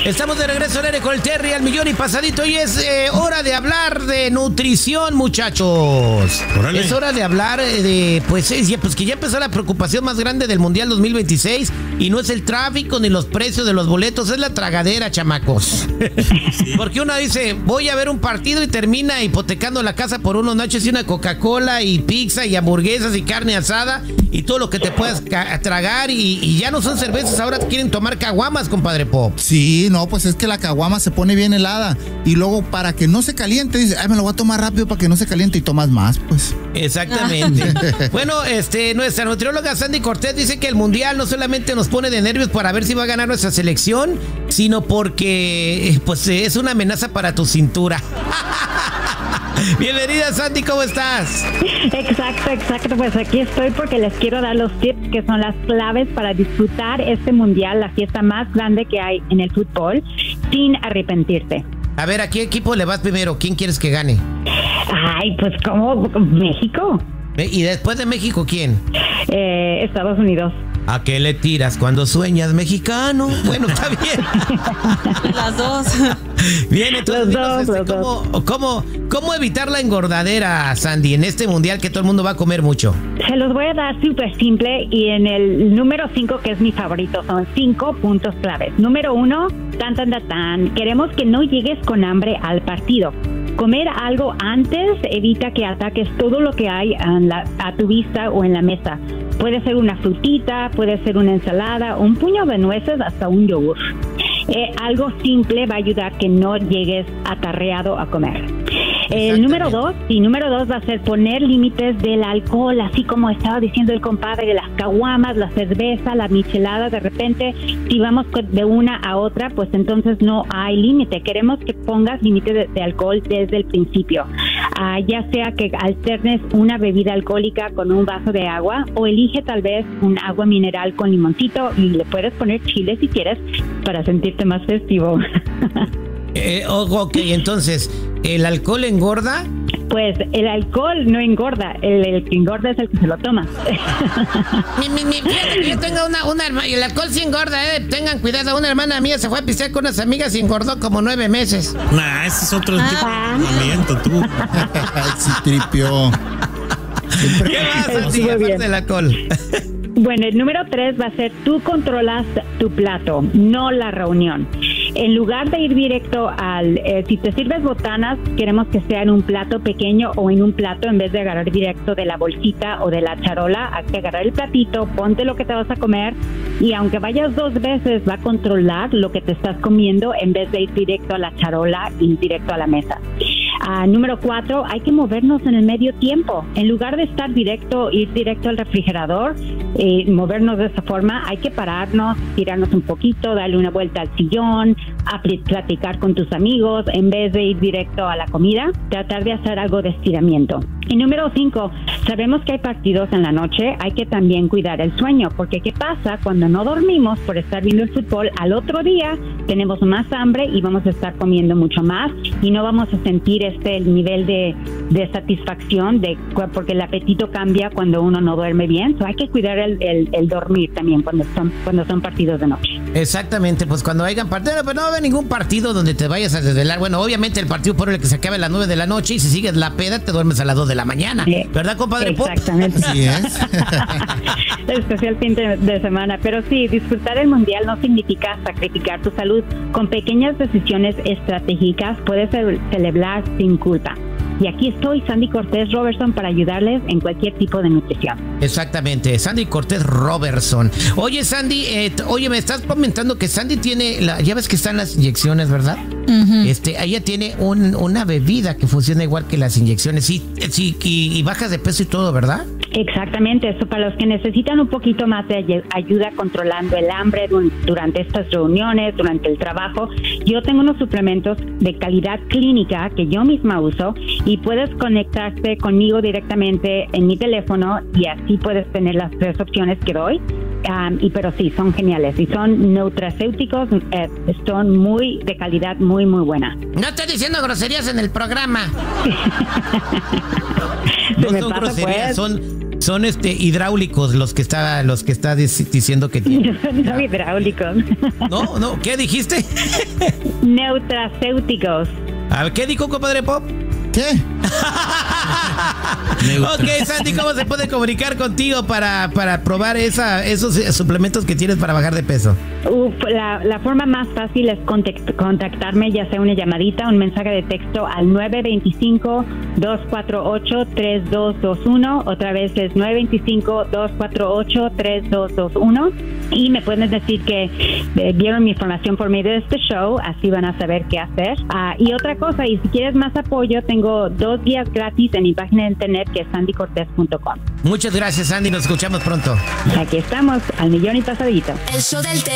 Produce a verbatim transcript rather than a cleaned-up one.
Estamos de regreso al aire con el Terry al millón y pasadito y es eh, hora de hablar de nutrición, muchachos. Órale. Es hora de hablar de, pues, eh, pues que ya empezó la preocupación más grande del Mundial dos mil veintiséis y no es el tráfico ni los precios de los boletos, es la tragadera, chamacos. Sí. Porque uno dice, voy a ver un partido y termina hipotecando la casa por unos nachos y una Coca-Cola y pizza y hamburguesas y carne asada y todo lo que te puedas tragar y, y ya no son cervezas, ahora quieren tomar caguamas, compadre Pop. Sí, no, pues es que la caguama se pone bien helada y luego para que no se caliente, dice, ay, me lo voy a tomar rápido para que no se caliente y tomas más, pues. Exactamente. Bueno, este, nuestra nutrióloga Sandy Cortés dice que el Mundial no solamente nos pone de nervios para ver si va a ganar nuestra selección, sino porque, pues, es una amenaza para tu cintura. Bienvenida, Sandy, ¿cómo estás? Exacto, exacto, pues aquí estoy porque les quiero dar los tips que son las claves para disfrutar este Mundial, la fiesta más grande que hay en el fútbol, sin arrepentirte. A ver, ¿a qué equipo le vas primero? ¿Quién quieres que gane? Ay, pues ¿cómo? ¿México? ¿Y después de México quién? Eh, Estados Unidos. ¿A qué le tiras cuando sueñas mexicano? Bueno, está bien. Las dos. Bien, entonces, los dos, este, los ¿cómo, dos. cómo, ¿cómo evitar la engordadera, Sandy, en este Mundial que todo el mundo va a comer mucho? Se los voy a dar súper simple y en el número cinco, que es mi favorito, son cinco puntos claves. Número uno, tan, tan, tan, tan. Queremos que no llegues con hambre al partido. Comer algo antes evita que ataques todo lo que hay en la, a tu vista o en la mesa. Puede ser una frutita, puede ser una ensalada, un puño de nueces, hasta un yogur. Eh, algo simple va a ayudar que no llegues atarreado a comer. El número dos, y número dos va a ser poner límites del alcohol, así como estaba diciendo el compadre, de las caguamas, la cerveza, la michelada. De repente, si vamos de una a otra, pues entonces no hay límite. Queremos que pongas límite de, de alcohol desde el principio. Uh, ya sea que alternes una bebida alcohólica con un vaso de agua o elige tal vez un agua mineral con limoncito y le puedes poner chile si quieres para sentirte más festivo. Eh, ok, entonces, ¿el alcohol engorda? Pues el alcohol no engorda, el, el que engorda es el que se lo toma. mi, mi, mi, fíjate que yo tengo una, una hermana, y el alcohol sí engorda, eh, tengan cuidado, una hermana mía se fue a pistear con unas amigas y engordó como nueve meses. Nah, ese es otro ah. tipo de entrenamiento, tú. Sí, tripio. ¿Qué más, Sandy, aparte del alcohol? Bueno, el número tres va a ser tú controlas tu plato, no la reunión. En lugar de ir directo al, eh, si te sirves botanas, queremos que sea en un plato pequeño o en un plato en vez de agarrar directo de la bolsita o de la charola. Hay que agarrar el platito, ponte lo que te vas a comer y aunque vayas dos veces va a controlar lo que te estás comiendo en vez de ir directo a la charola y directo a la mesa. Uh, número cuatro, hay que movernos en el medio tiempo. En lugar de estar directo, ir directo al refrigerador, eh, movernos de esa forma, hay que pararnos, tirarnos un poquito, darle una vuelta al sillón, a platicar con tus amigos, en vez de ir directo a la comida, tratar de hacer algo de estiramiento. Y número cinco, sabemos que hay partidos en la noche, hay que también cuidar el sueño, porque ¿qué pasa? Cuando no dormimos por estar viendo el fútbol, al otro día tenemos más hambre y vamos a estar comiendo mucho más y no vamos a sentir este el nivel de, de satisfacción, de porque el apetito cambia cuando uno no duerme bien. So hay que cuidar el, el, el dormir también cuando son, cuando son partidos de noche. Exactamente, pues cuando hayan partido, pues no va a haber ningún partido donde te vayas a desvelar. Bueno, obviamente el partido por el que se acabe a las nueve de la noche y si sigues la peda te duermes a las dos de la mañana. Sí. ¿Verdad, compadre Pop? Exactamente. Así es. Especial fin de, de semana. Pero sí, disfrutar el Mundial no significa sacrificar tu salud. Con pequeñas decisiones estratégicas puedes celebrar sin culpa. Y aquí estoy, Sandy Cortés Robertson, para ayudarles en cualquier tipo de nutrición. Exactamente, Sandy Cortés Robertson. Oye, Sandy, eh, oye, me estás comentando que Sandy tiene, la, ya ves que están las inyecciones, ¿verdad? Uh-huh. Este, ella tiene un, una bebida que funciona igual que las inyecciones, sí, sí, y, y bajas de peso y todo, ¿verdad? Exactamente, eso para los que necesitan un poquito más de ayuda controlando el hambre durante estas reuniones, durante el trabajo. Yo tengo unos suplementos de calidad clínica que yo misma uso y puedes conectarte conmigo directamente en mi teléfono y así puedes tener las tres opciones que doy. Um, y pero sí, son geniales y son nutracéuticos, eh, son muy de calidad muy muy buena. No estoy diciendo groserías en el programa. No son groserías, pues. son son este hidráulicos los que está, los que está dic- diciendo que tiene. No, no hidráulicos. No, no, ¿qué dijiste? Neutracéuticos. A ver, ¿qué dijo, compadre Pop? ¿Qué? Ok, Sandy, ¿cómo se puede comunicar contigo para, para probar esa, esos suplementos que tienes para bajar de peso? Uf, la, la forma más fácil es contact- contactarme, ya sea una llamadita, un mensaje de texto al nueve dos cinco, dos cuatro ocho, tres dos dos uno. Otra vez es nueve dos cinco, dos cuatro ocho, tres dos dos uno. Y me pueden decir que eh, vieron mi información por medio de este show, así van a saber qué hacer. Ah, y otra cosa, y si quieres más apoyo, tengo dos días gratis en mi página de internet que es sandy cortez punto com. Muchas gracias, Sandy, nos escuchamos pronto. Aquí estamos, al millón y pasadito. El show del